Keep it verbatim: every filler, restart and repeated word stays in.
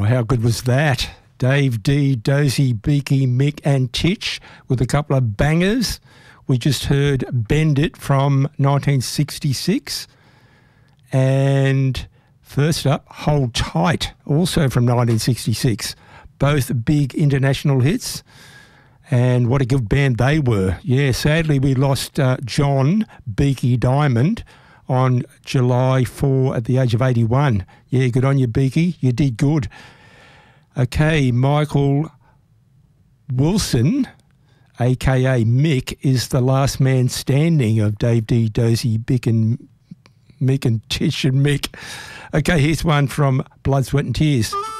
how good was that? Dave D, Dozy, Beaky, Mick and Titch with a couple of bangers. We just heard Bend It from nineteen sixty-six. And first up, Hold Tight, also from nineteen sixty-six. Both big international hits. And what a good band they were. Yeah, sadly we lost uh, John Beaky Diamond on July fourth at the age of eighty-one. Yeah, good on you, Beaky. You did good. Okay, Michael Wilson, a k a. Mick, is the last man standing of Dave D, Dozy, Bick and Mick and Tish and Mick. Okay, here's one from Blood, Sweat and Tears.